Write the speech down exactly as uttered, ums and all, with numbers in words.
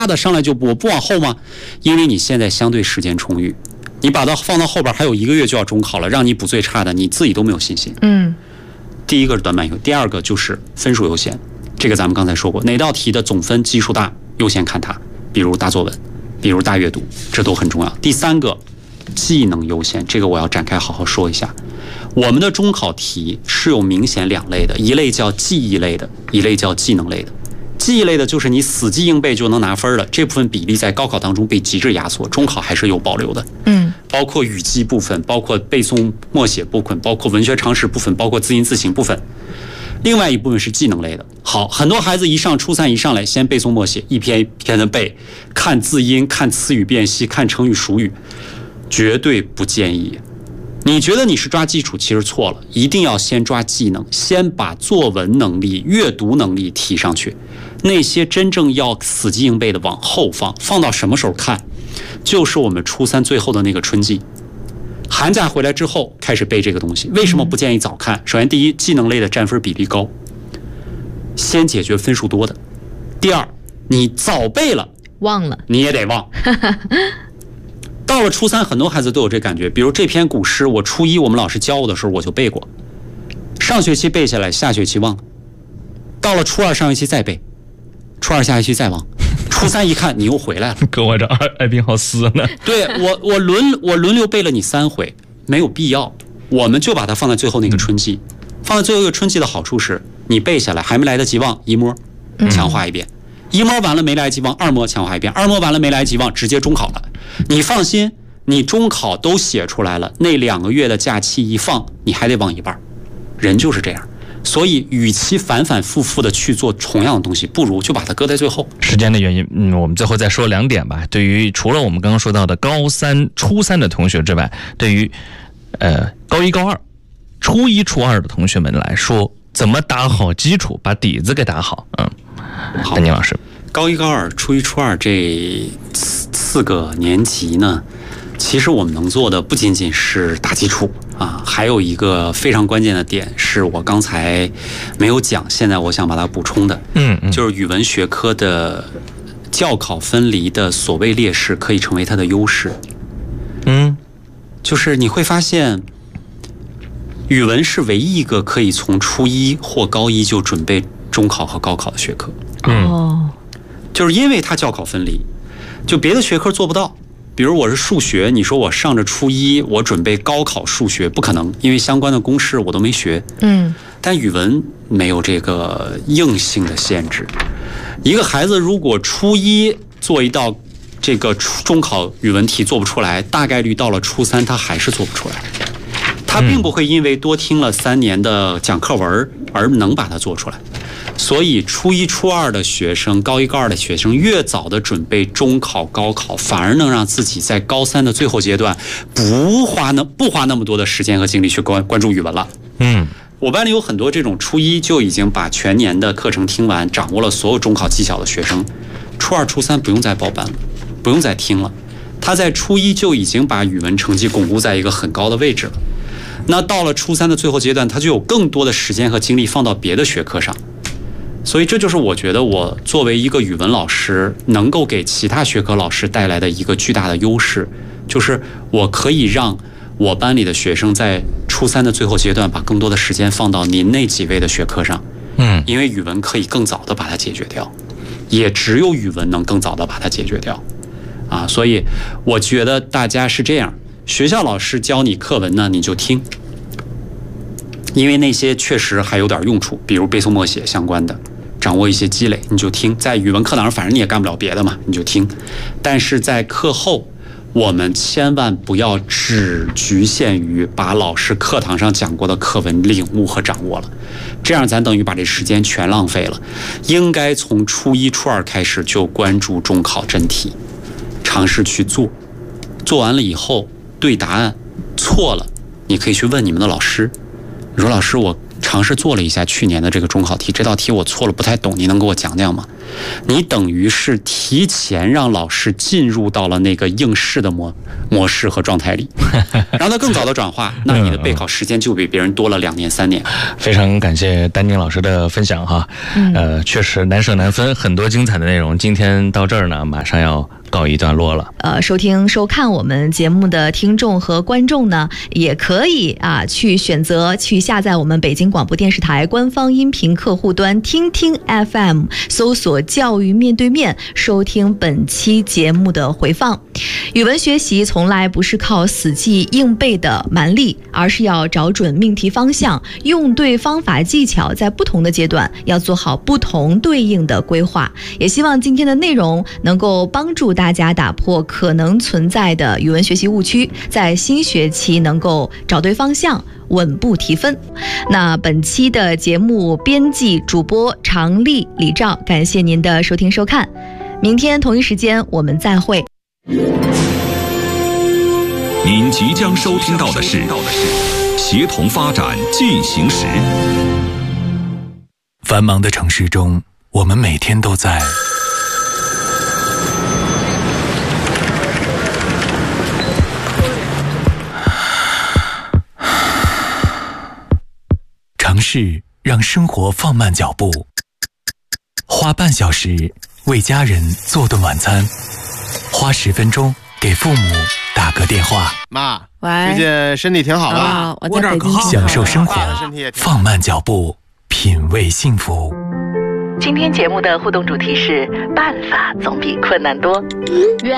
的上来就不我不往后吗？因为你现在相对时间充裕，你把它放到后边还有一个月就要中考了，让你补最差的，你自己都没有信心。 嗯， 第一个是短板优，第二个就是分数优先，这个咱们刚才说过，哪道题的总分基数大优先看它，比如大作文，比如大阅读，这都很重要。第三个技能优先，这个我要展开好好说一下。我们的中考题是有明显两类的，一类叫记忆类的，一类叫技能类的。记忆类的就是你死记硬背就能拿分了，这部分比例在高考当中被极致压缩，中考还是有保留的。 嗯， 包括语记部分，包括背诵默写部分，包括文学常识部分，包括字音字形部分。另外一部分是技能类的。好，很多孩子一上初三一上来先背诵默写，一篇一篇的背，看字音，看词语辨析，看成语熟语，绝对不建议。你觉得你是抓基础，其实错了，一定要先抓技能，先把作文能力、阅读能力提上去。那些真正要死记硬背的往后放，放到什么时候看？就是我们初三最后的那个春季，寒假回来之后开始背这个东西。为什么不建议早看？首先，第一，技能类的占分比例高，先解决分数多的；第二，你早背了， 忘了你也得忘。到了初三，很多孩子都有这感觉。比如这篇古诗，我初一我们老师教我的时候我就背过，上学期背下来，下学期忘了。到了初二上学期再背，初二下学期再忘，初三一看你又回来了。 跟我这爱爱兵好私呢。 对我，我轮我轮流背了你三回，没有必要。我们就把它放在最后那个春季，嗯、放在最后一个春季的好处是，你背下来还没来得及忘，一摸强化一遍。嗯一摸完了没来及忘，二摸强化一遍，二摸完了没来及忘，直接中考了。你放心，你中考都写出来了，那两个月的假期一放，你还得忘一半。人就是这样，所以与其反反复复的去做同样的东西，不如就把它搁在最后。 时间的原因，嗯，我们最后再说两点吧。对于除了我们刚刚说到的高三、初三的同学之外，对于呃高一、高二、初一、初二的同学们来说，怎么打好基础，把底子给打好？嗯。 好， 丹宁老师， 高一、高二、初一、初二这四四个年级呢，其实我们能做的不仅仅是打基础啊，还有一个非常关键的点是我刚才没有讲，现在我想把它补充的， 嗯嗯， 就是语文学科的教考分离的所谓劣势，可以成为它的优势。 嗯， 就是你会发现，语文是唯一一个可以从初一或高一就准备中考和高考的学科。 哦， 就是因为它教考分离，就别的学科做不到。比如我是数学，你说我上着初一，我准备高考数学，不可能，因为相关的公式我都没学。 嗯， 但语文没有这个硬性的限制。一个孩子如果初一做一道这个中考语文题做不出来，大概率到了初三他还是做不出来。他并不会因为多听了三年的讲课文而能把它做出来。所以初一、初二的学生，高一、高二的学生，越早的准备中考、高考，反而能让自己在高三的最后阶段不花那不花那么多的时间和精力去关关注语文了。 嗯， 我班里有很多这种初一就已经把全年的课程听完，掌握了所有中考技巧的学生，初二、初三不用再报班了，不用再听了，他在初一就已经把语文成绩巩固在一个很高的位置了。那到了初三的最后阶段，他就有更多的时间和精力放到别的学科上。所以这就是我觉得我作为一个语文老师能够给其他学科老师带来的一个巨大的优势，就是我可以让我班里的学生在初三的最后阶段把更多的时间放到您那几位的学科上。 嗯， 因为语文可以更早的把它解决掉，也只有语文能更早的把它解决掉啊。所以我觉得大家是这样，学校老师教你课文呢，你就听，因为那些确实还有点用处，比如背诵默写相关的，掌握一些积累，你就听。在语文课堂上，反正你也干不了别的嘛，你就听。但是在课后，我们千万不要只局限于把老师课堂上讲过的课文领悟和掌握了，这样咱等于把这时间全浪费了。应该从初一、初二开始就关注中考真题，尝试去做，做完了以后对答案，错了你可以去问你们的老师。你说老师，我尝试做了一下去年的这个中考题，这道题我错了，不太懂，你能给我讲讲吗？你等于是提前让老师进入到了那个应试的模模式和状态里，让他更早的转化，那你的备考时间就比别人多了两年三年。 非常感谢丹宁老师的分享哈，嗯、呃，确实难舍难分，很多精彩的内容。今天到这儿呢，马上要告一段落了。 呃，收听收看我们节目的听众和观众呢，也可以啊去选择去下载我们北京广播电视台官方音频客户端听听 F M， 搜索教育面对面，收听本期节目的回放。语文学习从来不是靠死记硬背的蛮力，而是要找准命题方向，用对方法技巧，在不同的阶段要做好不同对应的规划。也希望今天的内容能够帮助大家打破可能存在的语文学习误区，在新学期能够找对方向，稳步提分。那本期的节目编辑主播常丽、李照，感谢您的收听收看。明天同一时间我们再会。 您即将收听到的是协同发展进行时。 繁忙的城市中，我们每天都在城市让生活放慢脚步，花半小时为家人做顿晚餐，花十分钟给父母打个电话。 妈， 喂， 最近身体挺好吧？ 啊，我在北京。 享受生活，放慢脚步，品味幸福。 今天节目的互动主题是：办法总比困难多。